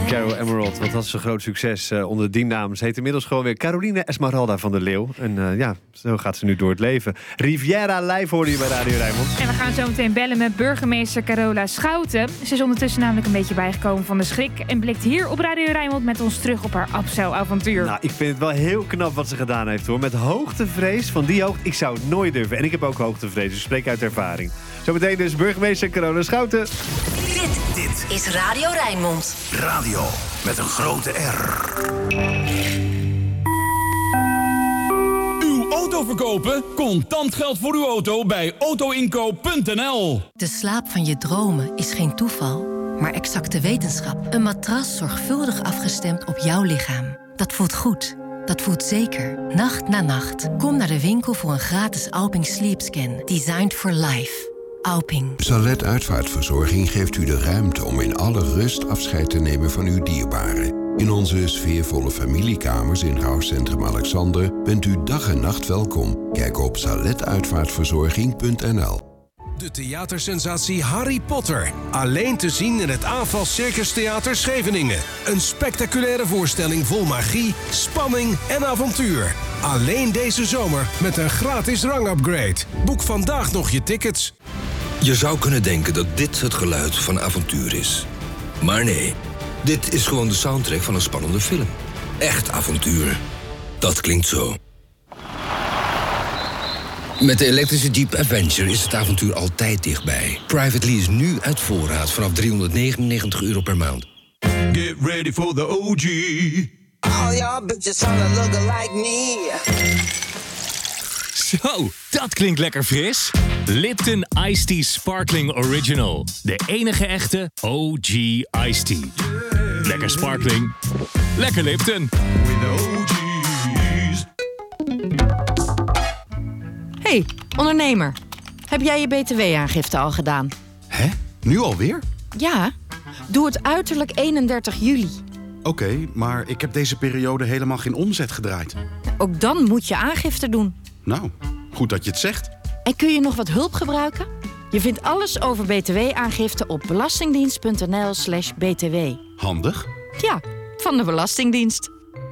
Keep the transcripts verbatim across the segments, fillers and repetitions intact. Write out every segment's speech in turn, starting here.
Caro Emerald, wat was een groot succes uh, onder die naam. Ze heet inmiddels gewoon weer Caroline Esmeralda van der Leeuw. En uh, ja, zo gaat ze nu door het leven. Riviera live hoorde je bij Radio Rijnmond. En we gaan zo meteen bellen met burgemeester Carola Schouten. Ze is ondertussen namelijk een beetje bijgekomen van de schrik en blikt hier op Radio Rijnmond met ons terug op haar Abseil-avontuur. Nou, ik vind het wel heel knap wat ze gedaan heeft, hoor. Met hoogtevrees van die hoogte. Ik zou het nooit durven. En ik heb ook hoogtevrees, dus spreek uit ervaring. Zometeen dus burgemeester Carola Schouten. Dit, dit is Radio Rijnmond. Radio met een grote R. Uw auto verkopen? Contant geld voor uw auto bij autoinkoop punt n l. De slaap van je dromen is geen toeval, maar exacte wetenschap. Een matras zorgvuldig afgestemd op jouw lichaam. Dat voelt goed. Dat voelt zeker. Nacht na nacht. Kom naar de winkel voor een gratis Alping Sleep Scan. Designed for life. Alping. Salet Uitvaartverzorging geeft u de ruimte om in alle rust afscheid te nemen van uw dierbaren. In onze sfeervolle familiekamers in rouwcentrum Alexander bent u dag en nacht welkom. Kijk op salet uitvaartverzorging punt n l. De theatersensatie Harry Potter. Alleen te zien in het Aanval Circus Theater Scheveningen. Een spectaculaire voorstelling vol magie, spanning en avontuur. Alleen deze zomer met een gratis rangupgrade. Boek vandaag nog je tickets. Je zou kunnen denken dat dit het geluid van avontuur is. Maar nee, dit is gewoon de soundtrack van een spannende film. Echt avontuur. Dat klinkt zo. Met de elektrische Jeep Avenger is het avontuur altijd dichtbij. Private lease nu uit voorraad vanaf driehonderdnegenennegentig euro per maand. Get ready for the O G. All y'all bitches wanna look like me. Zo, dat klinkt lekker fris. Lipton Iced Tea Sparkling Original. De enige echte O G Iced Tea. Lekker sparkling. Lekker Lipton. With the O G's. Hey, ondernemer. Heb jij je B T W-aangifte al gedaan? Hè? Nu alweer? Ja. Doe het uiterlijk eenendertig juli. Oké, okay, maar ik heb deze periode helemaal geen omzet gedraaid. Ook dan moet je aangifte doen. Nou, goed dat je het zegt. En kun je nog wat hulp gebruiken? Je vindt alles over B T W-aangifte op belastingdienst punt n l slash b t w. Handig? Ja, van de Belastingdienst.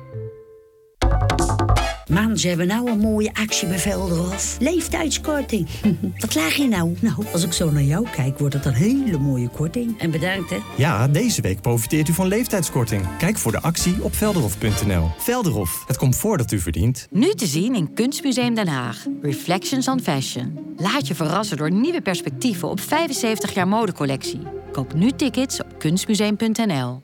Man, ze hebben nou een mooie actie bij Velderhof. Leeftijdskorting. Wat laag je nou? Nou, als ik zo naar jou kijk, wordt het een hele mooie korting. En bedankt, hè? Ja, deze week profiteert u van leeftijdskorting. Kijk voor de actie op velderhof punt n l. Velderhof, het comfort dat u verdient. Nu te zien in Kunstmuseum Den Haag. Reflections on Fashion. Laat je verrassen door nieuwe perspectieven op vijfenzeventig jaar modecollectie. Koop nu tickets op kunstmuseum punt n l.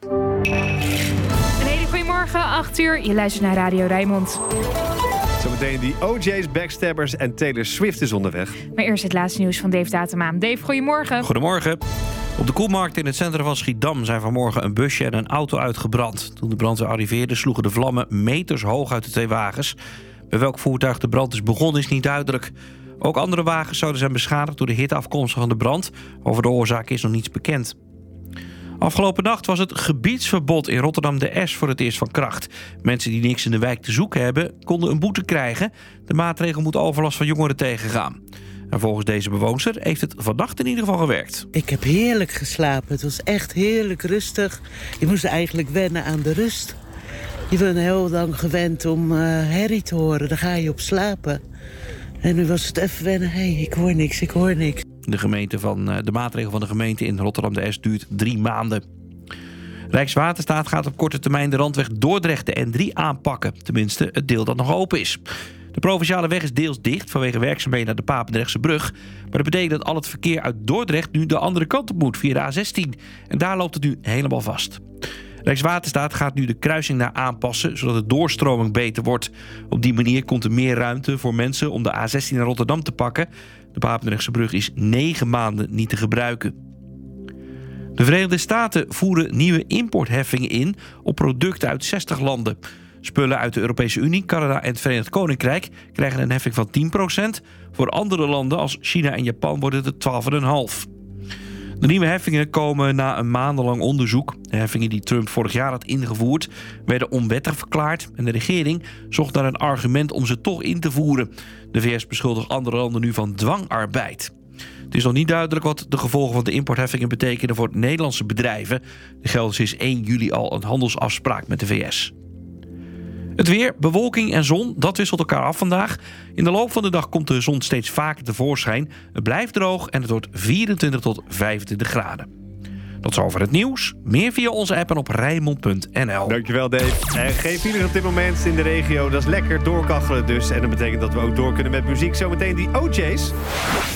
Een hele goedemorgen, acht uur. Je luistert naar Radio Rijnmond. Zometeen die O J's, Backstabbers en Taylor Swift is onderweg. Maar eerst het laatste nieuws van Dave Datema. Dave, goedemorgen. Goedemorgen. Op de Koelmarkt in het centrum van Schiedam zijn vanmorgen een busje en een auto uitgebrand. Toen de brandweer arriveerde sloegen de vlammen meters hoog uit de twee wagens. Bij welk voertuig de brand is begonnen is niet duidelijk. Ook andere wagens zouden zijn beschadigd door de hitte afkomstig van de brand. Over de oorzaak is nog niets bekend. Afgelopen nacht was het gebiedsverbod in Rotterdam de S voor het eerst van kracht. Mensen die niks in de wijk te zoeken hebben, konden een boete krijgen. De maatregel moet overlast van jongeren tegengaan. En volgens deze bewoonster heeft het vannacht in ieder geval gewerkt. Ik heb heerlijk geslapen. Het was echt heerlijk rustig. Je moest eigenlijk wennen aan de rust. Je bent heel lang gewend om uh, herrie te horen. Daar ga je op slapen. En nu was het even wennen. Hé, hey, ik hoor niks, ik hoor niks. De, gemeente van, de maatregel van de gemeente in Rotterdam de S duurt drie maanden. Rijkswaterstaat gaat op korte termijn de randweg Dordrecht de N drie aanpakken. Tenminste, het deel dat nog open is. De provinciale weg is deels dicht vanwege werkzaamheden naar de Papendrechtse brug. Maar dat betekent dat al het verkeer uit Dordrecht nu de andere kant op moet via de A zestien. En daar loopt het nu helemaal vast. Rijkswaterstaat gaat nu de kruising naar aanpassen, zodat de doorstroming beter wordt. Op die manier komt er meer ruimte voor mensen om de A zestien naar Rotterdam te pakken. De Papendrechtse brug is negen maanden niet te gebruiken. De Verenigde Staten voeren nieuwe importheffingen in op producten uit zestig landen. Spullen uit de Europese Unie, Canada en het Verenigd Koninkrijk krijgen een heffing van tien procent. Voor andere landen als China en Japan wordt het twaalf komma vijf. De nieuwe heffingen komen na een maandenlang onderzoek. De heffingen die Trump vorig jaar had ingevoerd werden onwettig verklaard en de regering zocht naar een argument om ze toch in te voeren. De V S beschuldigt andere landen nu van dwangarbeid. Het is nog niet duidelijk wat de gevolgen van de importheffingen betekenen voor Nederlandse bedrijven. Er geldt sinds één juli al een handelsafspraak met de V S. Het weer, bewolking en zon, dat wisselt elkaar af vandaag. In de loop van de dag komt de zon steeds vaker tevoorschijn. Het blijft droog en het wordt vierentwintig tot vijfentwintig graden. Tot zover het nieuws. Meer via onze app en op Rijnmond punt n l. Dankjewel, Dave. Uh, geen files op dit moment in de regio. Dat is lekker doorkachelen dus. En dat betekent dat we ook door kunnen met muziek. Zometeen die O J's.